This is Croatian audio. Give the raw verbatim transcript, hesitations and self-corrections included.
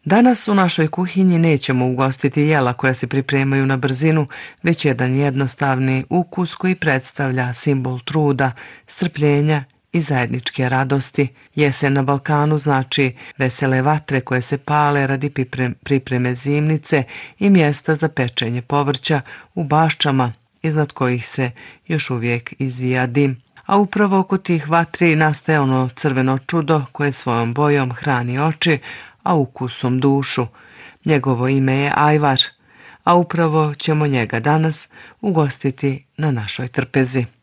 Danas u našoj kuhinji nećemo ugostiti jela koja se pripremaju na brzinu, već jedan jednostavni ukus koji predstavlja simbol truda, strpljenja i zajedničke radosti. Jesen na Balkanu znači vesele vatre koje se pale radi pripreme zimnice i mjesta za pečenje povrća u baščama iznad kojih se još uvijek izvija dim. A upravo oko tih vatri nastaje ono crveno čudo koje svojom bojom hrani oči, a ukusom dušu. Njegovo ime je ajvar, a upravo ćemo njega danas ugostiti na našoj trpezi.